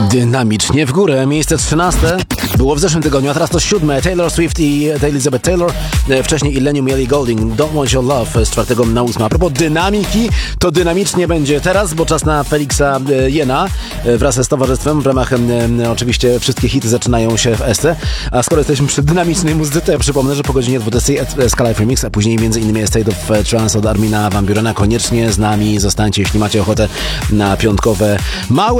Dynamicznie w górę. Miejsce 13 było w zeszłym tygodniu, a teraz to 7. Taylor Swift i Elizabeth Taylor. Wcześniej Illenium i Ellie Goulding. Don't Want Your Love z 4 na 8. A propos dynamiki, to dynamicznie będzie teraz, bo czas na Felixa Jena wraz z towarzystwem. W ramach oczywiście wszystkie hity zaczynają się w Esce. A skoro jesteśmy przy dynamicznej muzyce, to ja przypomnę, że po godzinie 20 Escalife Remix, a później m.in. State of Trance od Armina Van Burena. Koniecznie z nami zostańcie, jeśli macie ochotę na piątkowe małe